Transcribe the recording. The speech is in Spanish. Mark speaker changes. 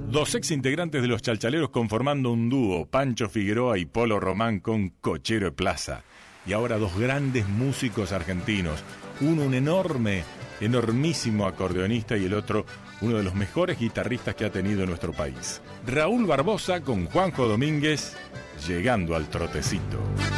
Speaker 1: Dos ex integrantes de Los Chalchaleros conformando un dúo, Pancho Figueroa y Polo Román con Cochero de Plaza. Y ahora dos grandes músicos argentinos, uno un enormísimo acordeonista y el otro uno de los mejores guitarristas que ha tenido nuestro país. Raúl Barbosa con Juanjo Domínguez, Llegando al Trotecito.